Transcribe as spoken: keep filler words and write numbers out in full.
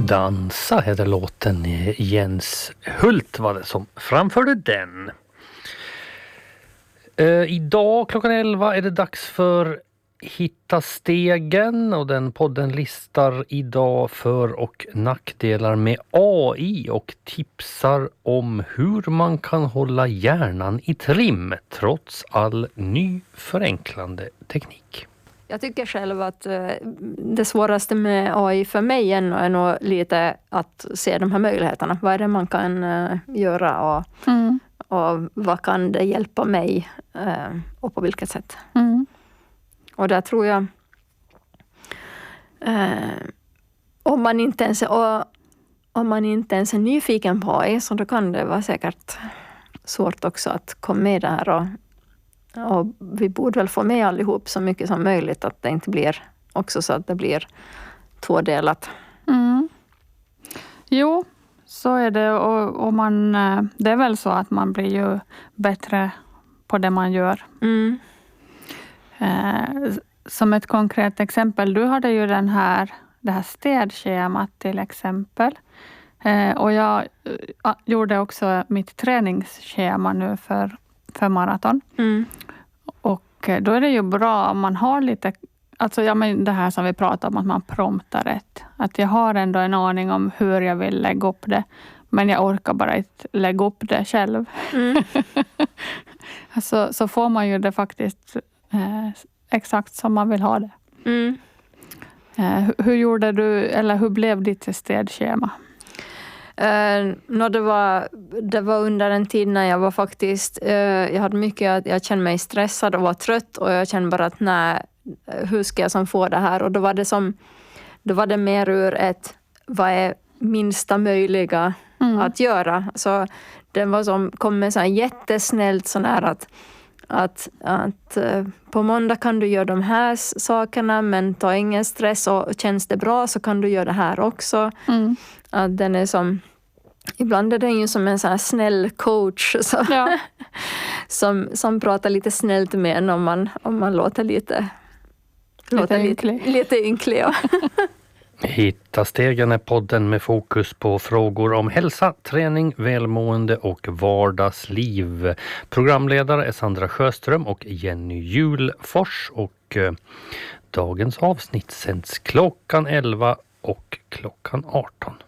dansa heter låten. Jens Hult var det som framförde den. Uh, idag klockan elva är det dags för Hitta stegen, och den podden listar idag för- och nackdelar med A I och tipsar om hur man kan hålla hjärnan i trim trots all ny förenklande teknik. Jag tycker själv att det svåraste med A I för mig ännu är nog lite att se de här möjligheterna. Vad är det man kan göra och, mm. och vad kan det hjälpa mig och på vilket sätt? Mm. Och där tror jag, eh, om, man inte ens, och, om man inte ens är nyfiken på A I, så då kan det vara säkert svårt också att komma med det här. Och, och vi borde väl få med allihop så mycket som möjligt, att det inte blir också så att det blir tvådelat. Mm. Jo, så är det. Och, och man, det är väl så att man blir ju bättre på det man gör. Mm. Eh, som ett konkret exempel, du hade ju den här, det här städschemat till exempel. Eh, och jag eh, gjorde också mitt träningsschema nu för, för maraton. Mm. Och då är det ju bra om man har lite, alltså ja, men det här som vi pratar om, att man promptar rätt. Att jag har ändå en aning om hur jag vill lägga upp det. Men jag orkar bara inte lägga upp det själv. Mm. så, så får man ju det faktiskt eh, exakt som man vill ha det. Mm. Eh, hur, hur gjorde du, eller hur blev ditt städschema? Uh, no, det, var, det var under en tid när jag var faktiskt, uh, jag hade mycket, jag kände mig stressad och var trött, och jag kände bara att nej, hur ska jag som få det här? Och då var det som, då var det mer ur ett, vad är minsta möjliga mm. att göra? Så det var som, kom med så här jättesnällt sån här att Att, att uh, på måndag kan du göra de här sakerna, men ta ingen stress, och känns det bra så kan du göra det här också. Mm. Att den är som, ibland är den ju som en sån här snäll coach så, ja. som, som pratar lite snällt med en om man, om man låter lite, lite låter ynklig. Lite, lite ynklig ja. Hitta stegen är podden med fokus på frågor om hälsa, träning, välmående och vardagsliv. Programledare är Sandra Sjöström och Jenny Julfors, och eh, dagens avsnitt sänds klockan elva och klockan arton.